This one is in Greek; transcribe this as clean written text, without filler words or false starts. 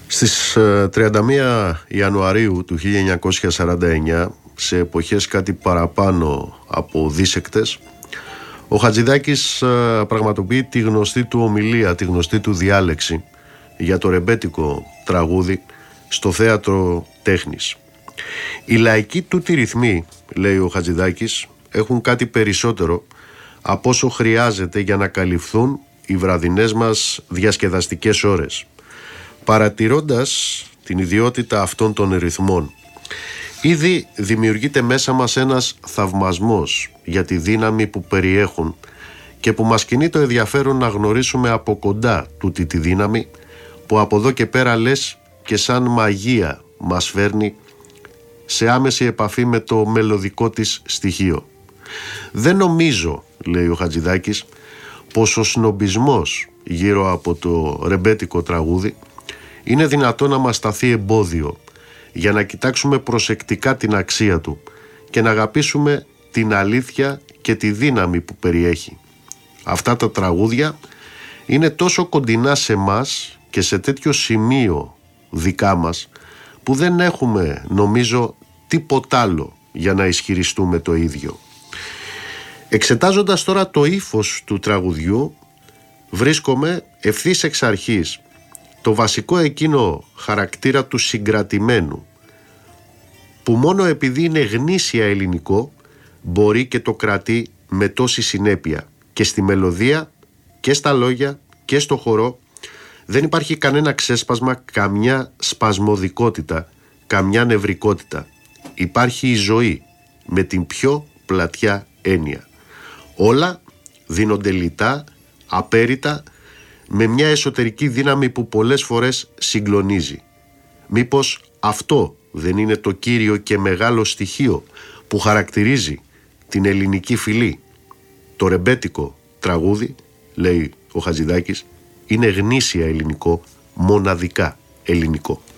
Στις 31 Ιανουαρίου του 1949, σε εποχές κάτι παραπάνω από δίσεκτες, ο Χατζηδάκης πραγματοποιεί τη γνωστή του ομιλία, τη γνωστή του διάλεξη για το ρεμπέτικο τραγούδι στο Θέατρο Τέχνης. Οι λαϊκοί τούτοι ρυθμοί, λέει ο Χατζηδάκης, έχουν κάτι περισσότερο από όσο χρειάζεται για να καλυφθούν οι βραδινές μας διασκεδαστικές ώρες. Παρατηρώντας την ιδιότητα αυτών των ρυθμών, ήδη δημιουργείται μέσα μας ένας θαυμασμός για τη δύναμη που περιέχουν και που μας κινεί το ενδιαφέρον να γνωρίσουμε από κοντά τούτη τη δύναμη που από εδώ και πέρα λες και σαν μαγεία μας φέρνει σε άμεση επαφή με το μελωδικό της στοιχείο. Δεν νομίζω, λέει ο Χατζηδάκης, πως ο σνομπισμός γύρω από το ρεμπέτικο τραγούδι είναι δυνατό να μας σταθεί εμπόδιο για να κοιτάξουμε προσεκτικά την αξία του και να αγαπήσουμε την αλήθεια και τη δύναμη που περιέχει. Αυτά τα τραγούδια είναι τόσο κοντινά σε μας και σε τέτοιο σημείο δικά μας που δεν έχουμε, νομίζω, τίποτα άλλο για να ισχυριστούμε το ίδιο. Εξετάζοντας τώρα το ύφος του τραγουδιού, βρίσκομαι ευθύς εξ αρχής το βασικό εκείνο χαρακτήρα του συγκρατημένου, που μόνο επειδή είναι γνήσια ελληνικό μπορεί και το κρατεί με τόση συνέπεια και στη μελωδία και στα λόγια και στο χορό. Δεν υπάρχει κανένα ξέσπασμα, καμιά σπασμωδικότητα, καμιά νευρικότητα. Υπάρχει η ζωή με την πιο πλατιά έννοια. Όλα δίνονται λιτά, απέριτα, με μια εσωτερική δύναμη που πολλές φορές συγκλονίζει. Μήπως αυτό δεν είναι το κύριο και μεγάλο στοιχείο που χαρακτηρίζει την ελληνική φυλή? Το ρεμπέτικο τραγούδι, λέει ο Χατζηδάκης, είναι γνήσια ελληνικό, μοναδικά ελληνικό.